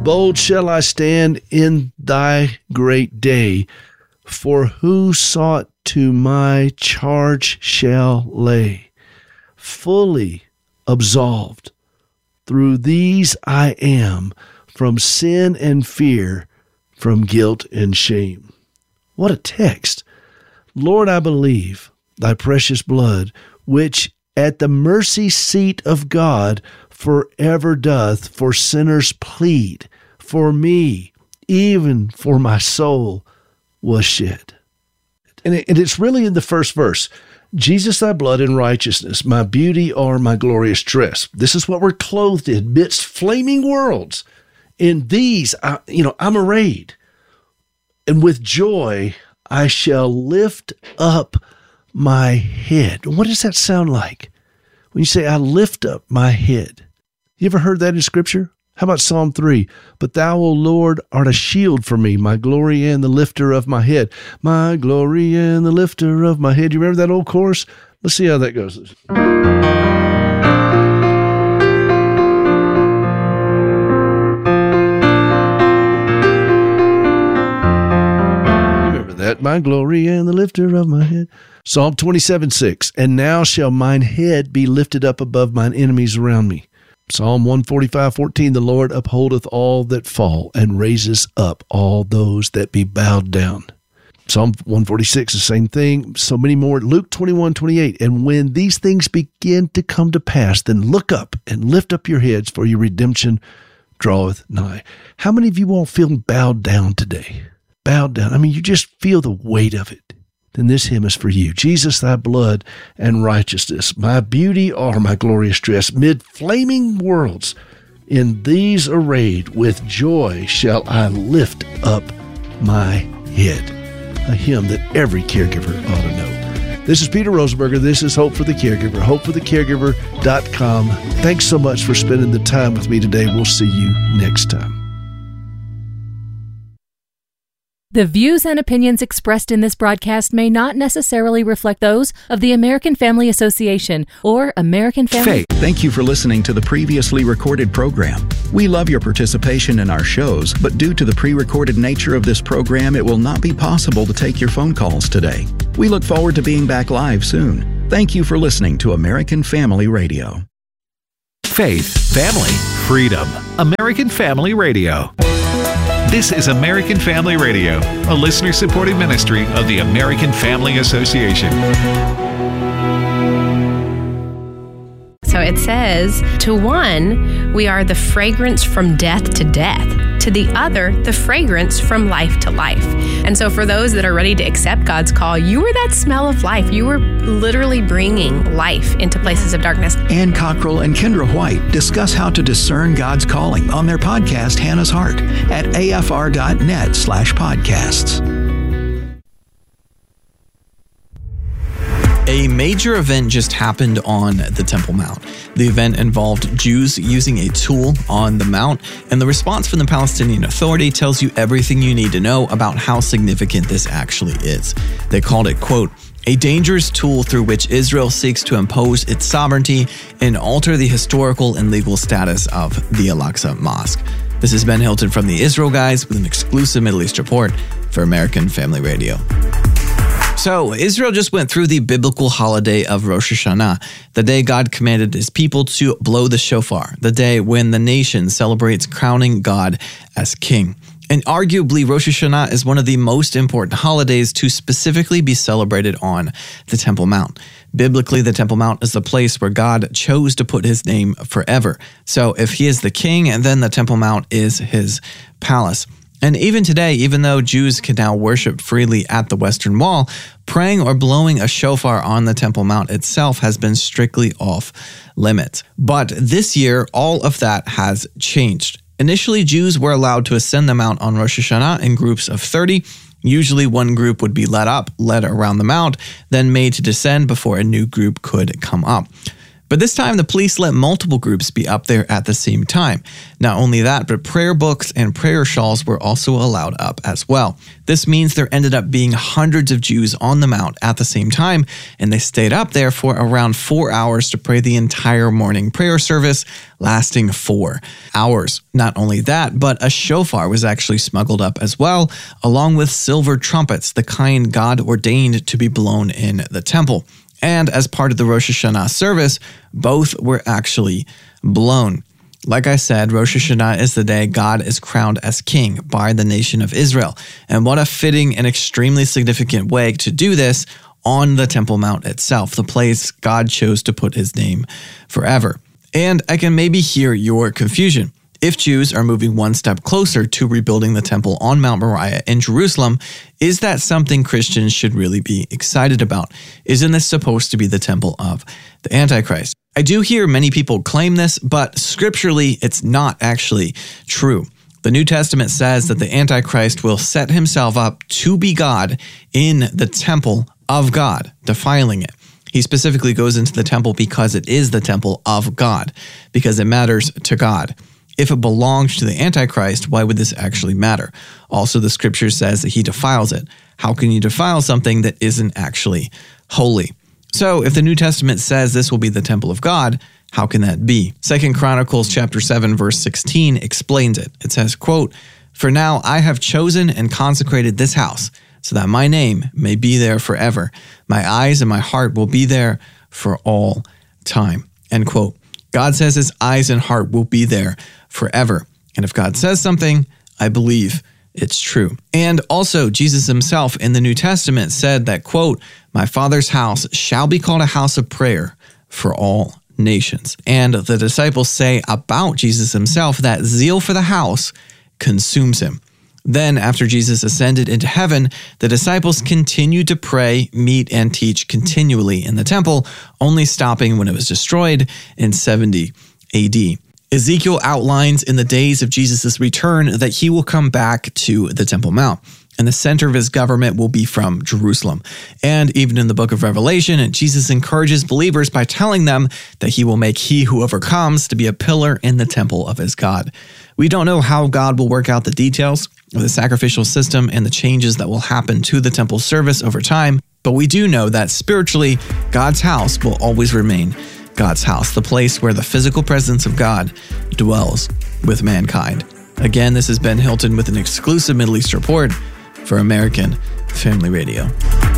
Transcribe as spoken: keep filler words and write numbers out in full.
Bold shall I stand in thy great day, for who sought to my charge shall lay. Fully absolved, through these I am, from sin and fear, from guilt and shame. What a text. Lord, I believe thy precious blood, which at the mercy seat of God forever doth for sinners plead, for me, even for my soul, was shed. And, it, and it's really in the first verse. Jesus, thy blood and righteousness, my beauty are my glorious dress. This is what we're clothed in, midst flaming worlds. In these, I, you know, I'm arrayed. And with joy, I shall lift up my head. What does that sound like? When you say, I lift up my head. You ever heard that in Scripture? How about Psalm three? But thou, O Lord, art a shield for me, my glory and the lifter of my head. My glory and the lifter of my head. You remember that old chorus? Let's see how that goes. Remember that? My glory and the lifter of my head. Psalm twenty-seven six. And now shall mine head be lifted up above mine enemies around me. Psalm one forty-five fourteen, the Lord upholdeth all that fall and raises up all those that be bowed down. Psalm one forty-six, the same thing. So many more. Luke twenty-one twenty-eight, and when these things begin to come to pass, then look up and lift up your heads, for your redemption draweth nigh. How many of you all feel bowed down today? Bowed down. I mean, you just feel the weight of it. Then this hymn is for you. Jesus, thy blood and righteousness, my beauty are my glorious dress. Mid flaming worlds, in these arrayed, with joy shall I lift up my head. A hymn that every caregiver ought to know. This is Peter Rosenberger. This is Hope for the Caregiver, hope for the caregiver dot com. Thanks so much for spending the time with me today. We'll see you next time. The views and opinions expressed in this broadcast may not necessarily reflect those of the American Family Association or American Family... Faith, thank you for listening to the previously recorded program. We love your participation in our shows, but due to the pre-recorded nature of this program, it will not be possible to take your phone calls today. We look forward to being back live soon. Thank you for listening to American Family Radio. Faith, family, freedom. American Family Radio. This is American Family Radio, a listener-supported ministry of the American Family Association. So it says, to one, we are the fragrance from death to death. To the other, the fragrance from life to life. And so for those that are ready to accept God's call, you were that smell of life. You were literally bringing life into places of darkness. Ann Cockrell and Kendra White discuss how to discern God's calling on their podcast, Hannah's Heart, at A F R dot net slash podcasts. A major event just happened on the Temple Mount. The event involved Jews using a tool on the Mount, and the response from the Palestinian Authority tells you everything you need to know about how significant this actually is. They called it, quote, a dangerous tool through which Israel seeks to impose its sovereignty and alter the historical and legal status of the Al-Aqsa Mosque. This is Ben Hilton from the Israel Guys with an exclusive Middle East report for American Family Radio. So, Israel just went through the biblical holiday of Rosh Hashanah, the day God commanded his people to blow the shofar, the day when the nation celebrates crowning God as king. And arguably, Rosh Hashanah is one of the most important holidays to specifically be celebrated on the Temple Mount. Biblically, the Temple Mount is the place where God chose to put his name forever. So, if he is the king, and then the Temple Mount is his palace. And even today, even though Jews can now worship freely at the Western Wall, praying or blowing a shofar on the Temple Mount itself has been strictly off limits. But this year, all of that has changed. Initially, Jews were allowed to ascend the mount on Rosh Hashanah in groups of thirty. Usually one group would be led up, led around the mount, then made to descend before a new group could come up. But this time, the police let multiple groups be up there at the same time. Not only that, but prayer books and prayer shawls were also allowed up as well. This means there ended up being hundreds of Jews on the Mount at the same time, and they stayed up there for around four hours to pray the entire morning prayer service, lasting four hours. Not only that, but a shofar was actually smuggled up as well, along with silver trumpets, the kind God ordained to be blown in the temple. And as part of the Rosh Hashanah service, both were actually blown. Like I said, Rosh Hashanah is the day God is crowned as king by the nation of Israel. And what a fitting and extremely significant way to do this on the Temple Mount itself, the place God chose to put his name forever. And I can maybe hear your confusion. If Jews are moving one step closer to rebuilding the temple on Mount Moriah in Jerusalem, is that something Christians should really be excited about? Isn't this supposed to be the temple of the Antichrist? I do hear many people claim this, but scripturally, it's not actually true. The New Testament says that the Antichrist will set himself up to be God in the temple of God, defiling it. He specifically goes into the temple because it is the temple of God, because it matters to God. If it belongs to the Antichrist, why would this actually matter? Also, the scripture says that he defiles it. How can you defile something that isn't actually holy? So if the New Testament says this will be the temple of God, how can that be? Second Chronicles chapter seven, verse sixteen explains it. It says, quote, "For now I have chosen and consecrated this house, so that my name may be there forever. My eyes and my heart will be there for all time." End quote. God says his eyes and heart will be there forever. And if God says something, I believe it's true. And also, Jesus himself in the New Testament said that, quote, "My Father's house shall be called a house of prayer for all nations." And the disciples say about Jesus himself that zeal for the house consumes him. Then, after Jesus ascended into heaven, the disciples continued to pray, meet, and teach continually in the temple, only stopping when it was destroyed in seventy A D. Ezekiel outlines in the days of Jesus' return that he will come back to the Temple Mount, and the center of his government will be from Jerusalem. And even in the book of Revelation, Jesus encourages believers by telling them that he will make he who overcomes to be a pillar in the temple of his God. We don't know how God will work out the details of the sacrificial system and the changes that will happen to the temple service over time, but we do know that spiritually, God's house will always remain God's house, the place where the physical presence of God dwells with mankind. Again, this is Ben Hilton with an exclusive Middle East report for American Family Radio.